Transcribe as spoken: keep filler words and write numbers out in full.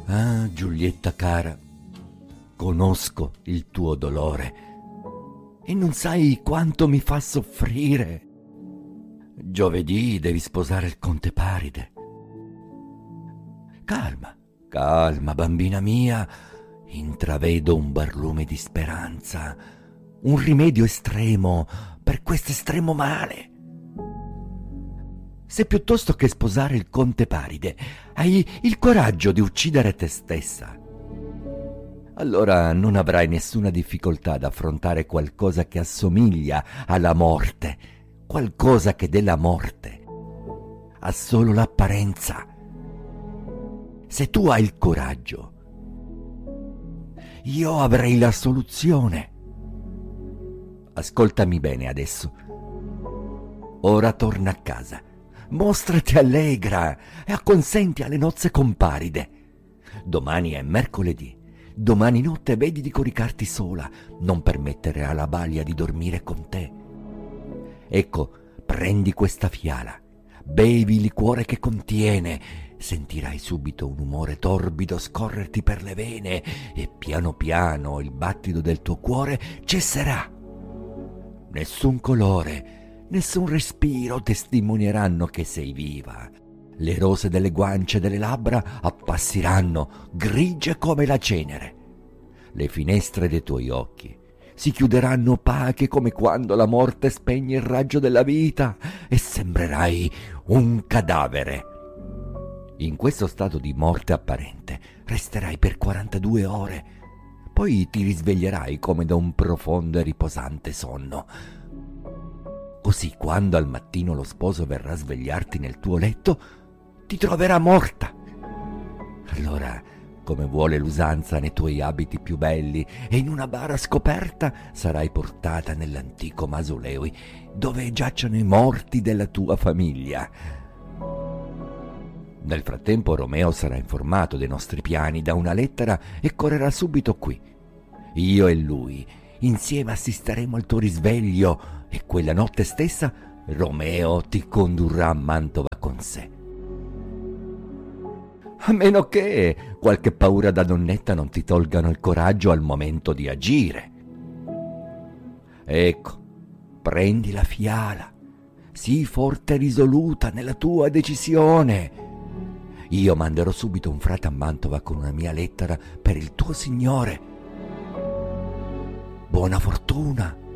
Ah, Giulietta cara, conosco il tuo dolore e non sai quanto mi fa soffrire. Giovedì devi sposare il conte Paride. Calma, calma, bambina mia, intravedo un barlume di speranza, un rimedio estremo per questo estremo male. Se piuttosto che sposare il conte Paride hai il coraggio di uccidere te stessa, allora non avrai nessuna difficoltà ad affrontare qualcosa che assomiglia alla morte, qualcosa che della morte ha solo l'apparenza. Se tu hai il coraggio, io avrei la soluzione. Ascoltami bene adesso. Ora torna a casa, mostrati allegra e acconsenti alle nozze con Paride. Domani è mercoledì. Domani notte vedi di coricarti sola, non permettere alla balia di dormire con te. Ecco, prendi questa fiala, bevi il liquore che contiene, sentirai subito un umore torbido scorrerti per le vene e piano piano il battito del tuo cuore cesserà. Nessun colore, nessun respiro testimonieranno che sei viva. Le rose delle guance e delle labbra appassiranno, grigie come la cenere. Le finestre dei tuoi occhi si chiuderanno opache come quando la morte spegne il raggio della vita e sembrerai un cadavere. In questo stato di morte apparente resterai per quarantadue ore, poi ti risveglierai come da un profondo e riposante sonno. Così quando al mattino lo sposo verrà a svegliarti nel tuo letto, ti troverà morta. Allora, come vuole l'usanza, nei tuoi abiti più belli e in una bara scoperta sarai portata nell'antico mausoleo dove giacciono i morti della tua famiglia. Nel frattempo Romeo sarà informato dei nostri piani da una lettera e correrà subito qui. Io e lui insieme assisteremo al tuo risveglio e quella notte stessa Romeo ti condurrà a Mantova con sé. A meno che qualche paura da donnetta non ti tolgano il coraggio al momento di agire. Ecco, prendi la fiala, sii forte e risoluta nella tua decisione. Io manderò subito un frate a Mantova con una mia lettera per il tuo signore. Buona fortuna!